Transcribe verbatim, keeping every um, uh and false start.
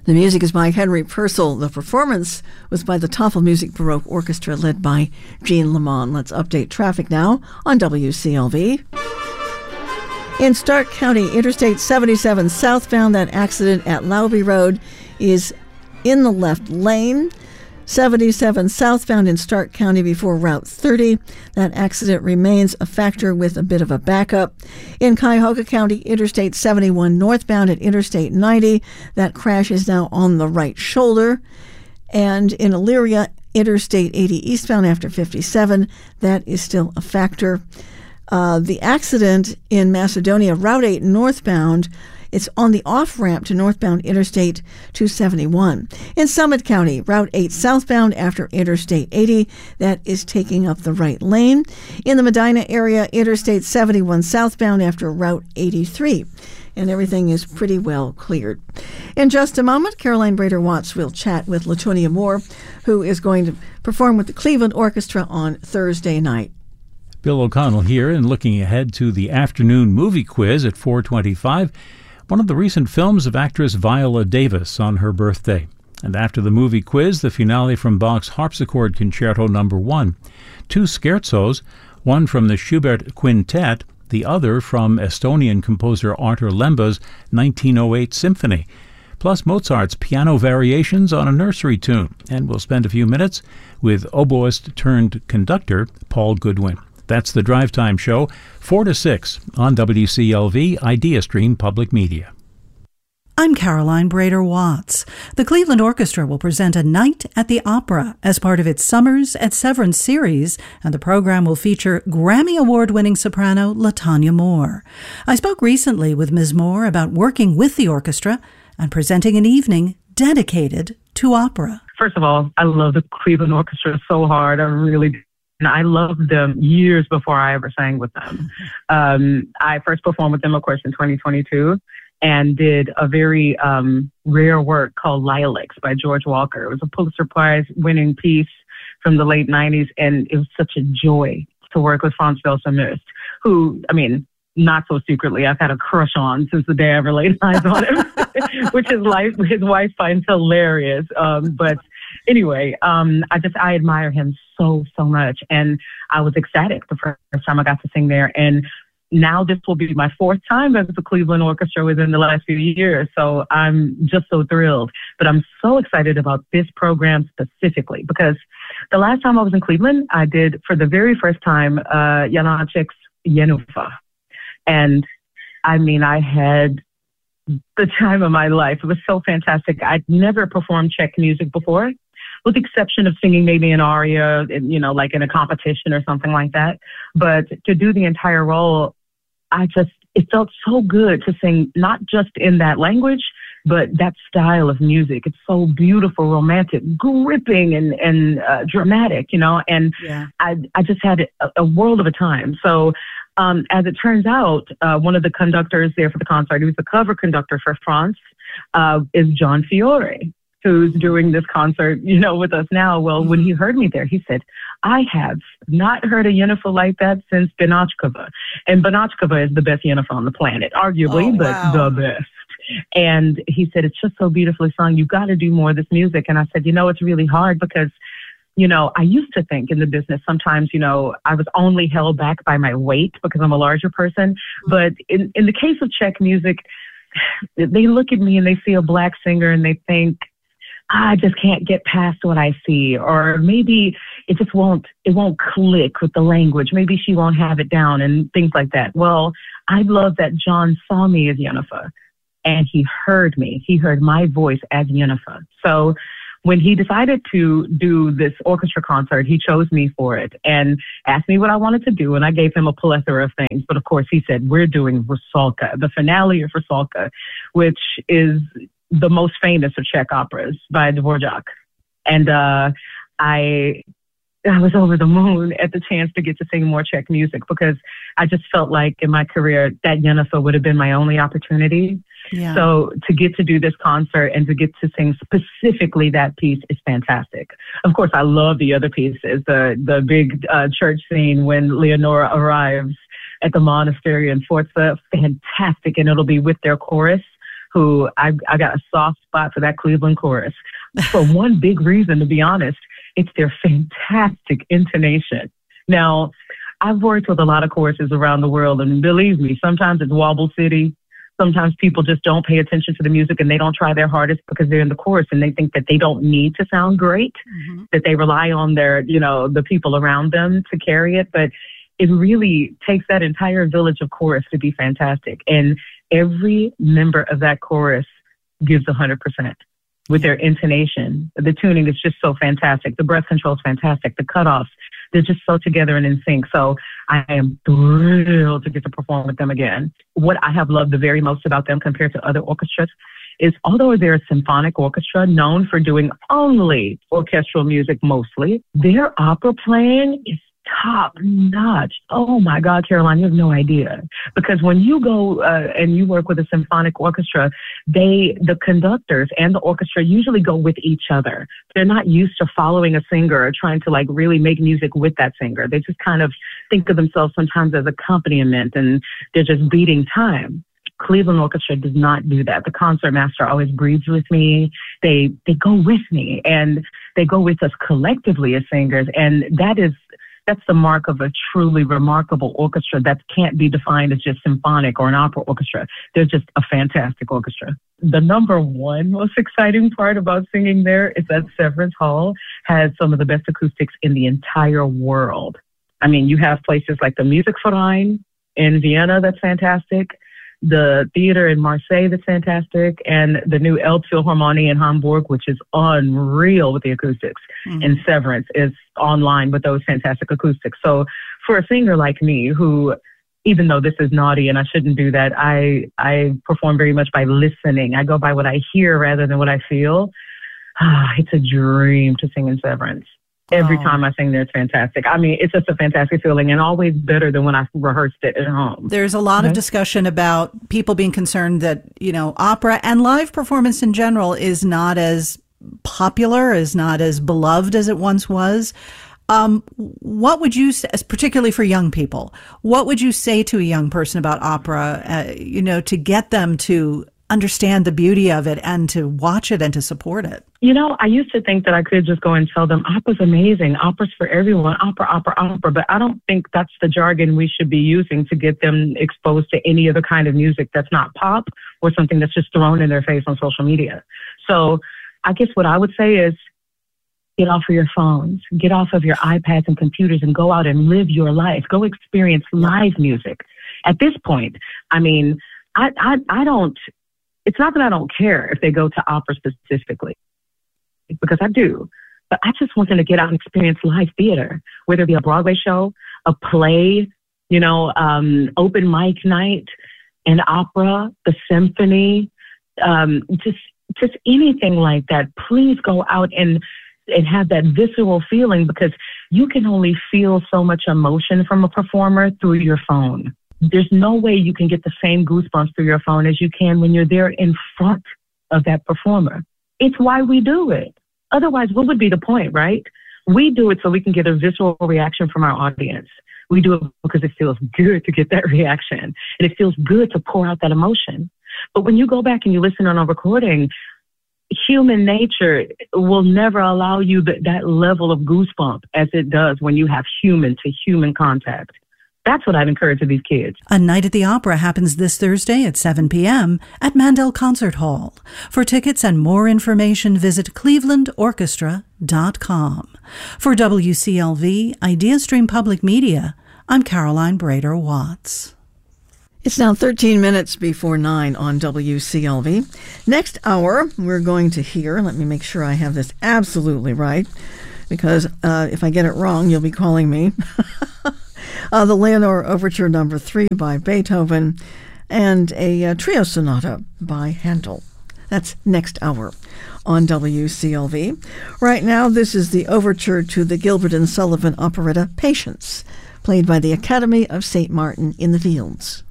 The music is by Henry Purcell. The performance was by the Tafel Music Baroque Orchestra led by Jean Lamont. Let's update traffic now on W C L V. In Stark County, Interstate seventy-seven southbound, that accident at Lauby Road is in the left lane. seventy-seven southbound in Stark County before Route thirty. That accident remains a factor with a bit of a backup. In Cuyahoga County, Interstate seventy-one northbound at Interstate ninety. That crash is now on the right shoulder. And in Elyria, Interstate eighty eastbound after fifty-seven. That is still a factor. Uh, the accident in Macedonia, Route eight northbound, it's on the off-ramp to northbound Interstate two seventy-one. In Summit County, Route eight southbound after Interstate eighty, that is taking up the right lane. In the Medina area, Interstate seventy-one southbound after Route eighty-three. And everything is pretty well cleared. In just a moment, Caroline Brader Watts will chat with Latonia Moore, who is going to perform with the Cleveland Orchestra on Thursday night. Bill O'Connell here, and looking ahead to the afternoon movie quiz at four twenty-five. One of the recent films of actress Viola Davis on her birthday. And after the movie quiz, the finale from Bach's Harpsichord Concerto Number One. Two scherzos, one from the Schubert Quintet, the other from Estonian composer Artur Lemba's nineteen oh eight Symphony, plus Mozart's piano variations on a nursery tune. And we'll spend a few minutes with oboist turned conductor Paul Goodwin. That's the Drive Time Show, four to six on W C L V IdeaStream Public Media. I'm Caroline Brader Watts. The Cleveland Orchestra will present A Night at the Opera as part of its Summers at Severance series, and the program will feature Grammy Award-winning soprano Latonia Moore. I spoke recently with Miz Moore about working with the orchestra and presenting an evening dedicated to opera. First of all, I love the Cleveland Orchestra so hard. I really do. And I loved them years before I ever sang with them. Um, I first performed with them, of course, in twenty twenty-two and did a very um, rare work called Lilacs by George Walker. It was a Pulitzer Prize winning piece from the late nineties, and it was such a joy to work with Franz Welser-Möst, who, I mean, not so secretly, I've had a crush on since the day I ever laid eyes on him, which his, life, his wife finds hilarious. Um, but Anyway, um, I just, I admire him so, so much. And I was ecstatic the first time I got to sing there. And now this will be my fourth time as the Cleveland Orchestra within the last few years. So I'm just so thrilled. But I'm so excited about this program specifically because the last time I was in Cleveland, I did for the very first time, uh, Janáček's Jenůfa. And I mean, I had the time of my life. It was so fantastic. I'd never performed Czech music before, with the exception of singing maybe an aria, you know, like in a competition or something like that. But to do the entire role, I just, it felt so good to sing not just in that language, but that style of music. It's so beautiful, romantic, gripping, and and uh, dramatic, you know. And yeah. I I just had a, a world of a time. So um, as it turns out, uh, one of the conductors there for the concert, who's the cover conductor for Franz, uh, is John Fiore, who's doing this concert, you know, with us now. Well, when he heard me there, he said, I have not heard a Jenůfa like that since Benáčková. And Benáčková is the best Jenůfa on the planet, arguably, oh, but wow. the best. And he said, it's just so beautifully sung. You've got to do more of this music. And I said, you know, it's really hard because, you know, I used to think in the business sometimes, you know, I was only held back by my weight because I'm a larger person. Mm-hmm. But in, in the case of Czech music, they look at me and they see a black singer and they think, I just can't get past what I see, or maybe it just won't, it won't click with the language. Maybe she won't have it down and things like that. Well, I love that John saw me as Jenůfa and he heard me. He heard my voice as Jenůfa. So when he decided to do this orchestra concert, he chose me for it and asked me what I wanted to do. And I gave him a plethora of things. But of course, he said, we're doing Rusalka, the finale of Rusalka, which is the most famous of Czech operas by Dvorak. And uh, I I was over the moon at the chance to get to sing more Czech music because I just felt like in my career that Jenůfa would have been my only opportunity. Yeah. So to get to do this concert and to get to sing specifically that piece is fantastic. Of course, I love the other pieces, the, the big uh, church scene when Leonora arrives at the monastery in Forza, fantastic, and it'll be with their chorus. who I, I got a soft spot for that Cleveland chorus for one big reason, to be honest. It's their fantastic intonation. Now, I've worked with a lot of choruses around the world, and believe me, sometimes it's Wobble City. Sometimes people just don't pay attention to the music and they don't try their hardest because they're in the chorus and they think that they don't need to sound great, mm-hmm. that they rely on their, you know, the people around them to carry it. But it really takes that entire village of chorus to be fantastic. And every member of that chorus gives one hundred percent with their intonation. The tuning is just so fantastic. The breath control is fantastic. The cutoffs, they're just so together and in sync. So I am thrilled to get to perform with them again. What I have loved the very most about them compared to other orchestras is, although they're a symphonic orchestra known for doing only orchestral music mostly, their opera playing is top notch. Oh my God, Caroline, you have no idea. Because when you go uh, and you work with a symphonic orchestra, they, the conductors and the orchestra usually go with each other. They're not used to following a singer or trying to like really make music with that singer. They just kind of think of themselves sometimes as accompaniment and they're just beating time. Cleveland Orchestra does not do that. The concertmaster always breathes with me. They, they go with me and they go with us collectively as singers. And that is, That's the mark of a truly remarkable orchestra that can't be defined as just symphonic or an opera orchestra. They're just a fantastic orchestra. The number one most exciting part about singing there is that Severance Hall has some of the best acoustics in the entire world. I mean, you have places like the Musikverein in Vienna that's fantastic, the theater in Marseille that's fantastic, and the new Elbphilharmonie in Hamburg, which is unreal with the acoustics. Mm-hmm. And Severance is online with those fantastic acoustics. So for a singer like me, who, even though this is naughty and I shouldn't do that, I, I perform very much by listening. I go by what I hear rather than what I feel. Ah, it's a dream to sing in Severance. Every oh. time I sing there, it's fantastic. I mean, it's just a fantastic feeling and always better than when I rehearsed it at home. There's a lot mm-hmm. of discussion about people being concerned that, you know, opera and live performance in general is not as popular, is not as beloved as it once was. Um, what would you say, particularly for young people, what would you say to a young person about opera, uh, you know, to get them to understand the beauty of it and to watch it and to support it? You know, I used to think that I could just go and tell them opera's amazing. Opera's for everyone. Opera, opera, opera. But I don't think that's the jargon we should be using to get them exposed to any other kind of music that's not pop or something that's just thrown in their face on social media. So I guess what I would say is get off of your phones, get off of your iPads and computers and go out and live your life. Go experience live music. At this point, I mean, I, I, I don't, it's not that I don't care if they go to opera specifically, because I do, but I just want them to get out and experience live theater, whether it be a Broadway show, a play, you know, um, open mic night, an opera, the symphony, um, just, just anything like that. Please go out and, and have that visceral feeling, because you can only feel so much emotion from a performer through your phone. There's no way you can get the same goosebumps through your phone as you can when you're there in front of that performer. It's why we do it. Otherwise, what would be the point, right? We do it so we can get a visceral reaction from our audience. We do it because it feels good to get that reaction, and it feels good to pour out that emotion. But when you go back and you listen on a recording, human nature will never allow you that, that level of goosebump as it does when you have human to human contact. That's what I'd encourage to these kids. A Night at the Opera happens this Thursday at seven p.m. at Mandel Concert Hall. For tickets and more information, visit cleveland orchestra dot com. For W C L V IdeaStream Public Media, I'm Caroline Brader Watts. It's now thirteen minutes before nine on W C L V. Next hour, we're going to hear, let me make sure I have this absolutely right, because uh, if I get it wrong, you'll be calling me. Uh, the Leonore Overture Number Three by Beethoven, and a uh, trio sonata by Handel. That's next hour on W C L V. Right now, this is the overture to the Gilbert and Sullivan operetta Patience, played by the Academy of Saint Martin in the Fields.